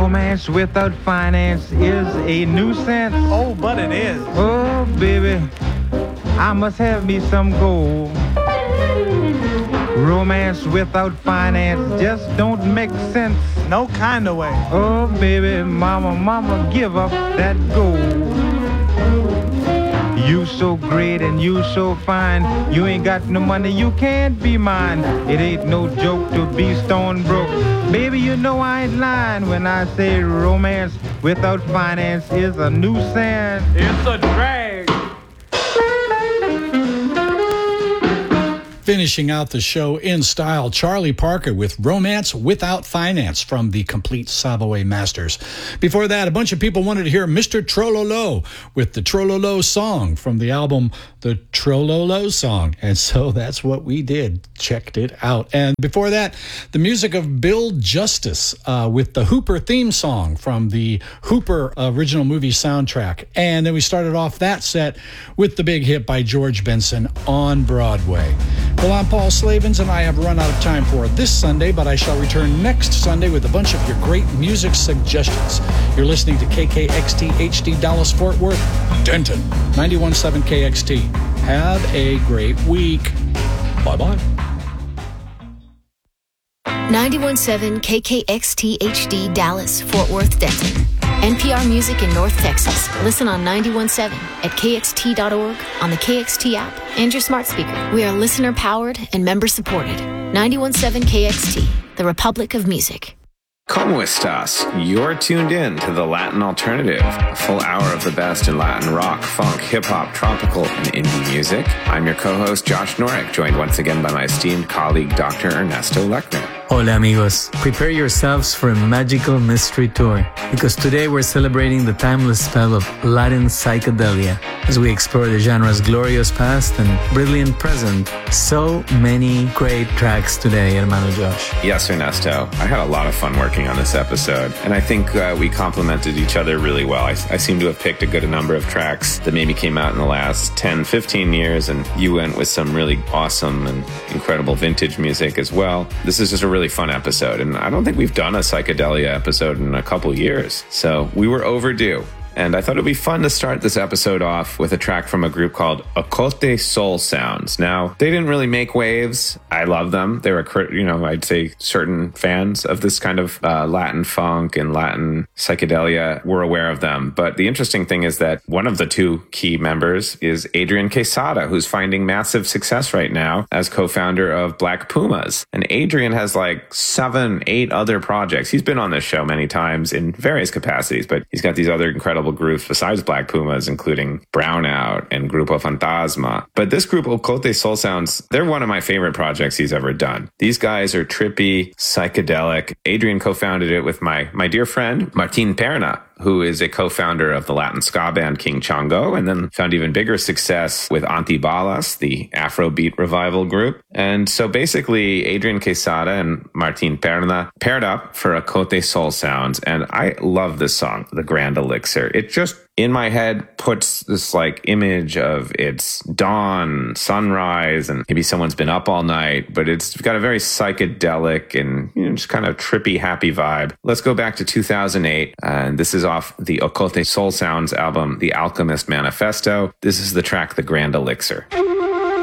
Romance without finance is a nuisance. Oh, but it is. Oh, baby, I must have me some gold. Romance without finance just don't make sense. No kind of way. Oh, baby, mama, give up that gold. You so great and you so fine. You ain't got no money, you can't be mine. It ain't no joke to be stone broke. Baby, you know I ain't lying when I say romance without finance is a nuisance. It's a drag. Finishing out the show in style, Charlie Parker with Romance Without Finance from the Complete Savoy Masters. Before that, a bunch of people wanted to hear Mr. Trololo with the Trololo song from the album The Trololo Song. And so that's what we did. Checked it out. And before that, the music of Bill Justice with the Hooper theme song from the Hooper original movie soundtrack. And then we started off that set with the big hit by George Benson, On Broadway. Well, I'm Paul Slavens, and I have run out of time for this Sunday, but I shall return next Sunday with a bunch of your great music suggestions. You're listening to KKXT HD Dallas Fort Worth, Denton, 91.7 KXT. Have a great week. Bye-bye. 91.7 KKXT HD Dallas Fort Worth, Denton. NPR Music in North Texas. Listen on 91.7 at KXT.org, on the KXT app, and your smart speaker. We are listener-powered and member-supported. 91.7 KXT, the Republic of Music. Como estas? You're tuned in to The Latin Alternative, a full hour of the best in Latin rock, funk, hip-hop, tropical, and indie music. I'm your co-host, Josh Norek, joined once again by my esteemed colleague, Dr. Ernesto Lechner. Hola amigos, prepare yourselves for a magical mystery tour, because today we're celebrating the timeless spell of Latin psychedelia as we explore the genre's glorious past and brilliant present. So many great tracks today, hermano Josh. Yes, Ernesto. I had a lot of fun working on this episode, and I think we complemented each other really well. I seem to have picked a good number of tracks that maybe came out in the last 10, 15 years, and you went with some really awesome and incredible vintage music as well. This is just a really fun episode, and I don't think we've done a psychedelia episode in a couple years, so we were overdue. And I thought it'd be fun to start this episode off with a track from a group called Ocote Soul Sounds. Now, they didn't really make waves. I love them. They were, I'd say certain fans of this kind of Latin funk and Latin psychedelia were aware of them. But the interesting thing is that one of the two key members is Adrian Quesada, who's finding massive success right now as co-founder of Black Pumas. And Adrian has like 7, 8 other projects. He's been on this show many times in various capacities, but he's got these other incredible groups besides Black Pumas, including Brownout and Grupo Fantasma. But this group, Ocote Soul Sounds, they're one of my favorite projects he's ever done. These guys are trippy, psychedelic. Adrian co-founded it with my dear friend, Martin Perna, who is a co-founder of the Latin ska band King Chango, and then found even bigger success with Antibalas, the Afrobeat revival group. And so basically, Adrian Quesada and Martin Perna paired up for Ocote Soul Sounds, and I love this song, The Grand Elixir. It just, in my head, puts this like image of it's dawn, sunrise, and maybe someone's been up all night, but it's got a very psychedelic and just kind of trippy, happy vibe. Let's go back to 2008, and this is off the Ocote Soul Sounds album, The Alchemist Manifesto. This is the track, The Grand Elixir.